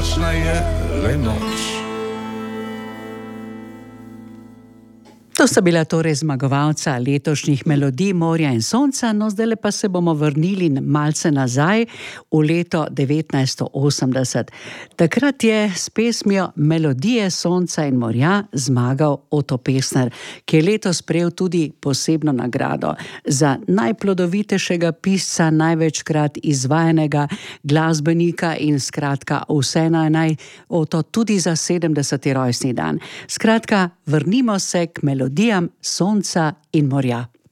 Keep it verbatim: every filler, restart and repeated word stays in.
drugačna je le noč. To sta bila torej zmagovalca letošnjih Melodij morja in sonca, no zdaj pa se bomo vrnili malce nazaj v leto devetnajststo osemdeset. Takrat je s pesmijo Melodije sonca in morja zmagal Oto Pestner, ki je letos prejel tudi posebno nagrado za najplodovitejšega pisca, največkrat izvajanega glasbenika in skratka vseeno naj Oto tudi za sedemdeseti rojstni dan. Skratka, vrnimo se k melodijam sonca in morja.